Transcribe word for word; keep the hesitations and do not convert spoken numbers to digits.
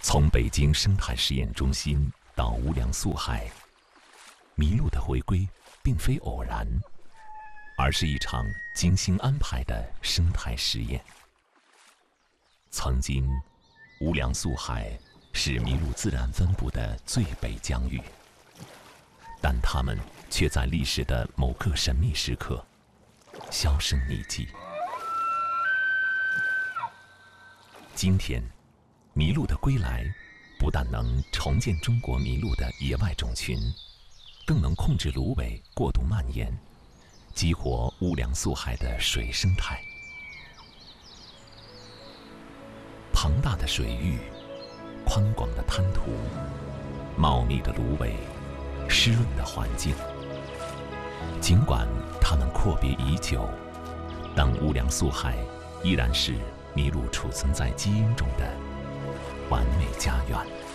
从北京生态实验中心到无量素海，麋鹿的回归并非偶然，而是一场精心安排的生态实验。曾经，无量素海是麋鹿自然分布的最北疆域，但它们却在历史的某个神秘时刻销声匿迹。今天，麋鹿的归来不但能重建中国麋鹿的野外种群，更能控制芦苇过度蔓延，激活无量素海的水生态。庞大的水域，宽广的滩涂，茂密的芦苇，湿润的环境。尽管它们阔别已久，但无量素海依然是麋鹿储存在基因中的完美家园。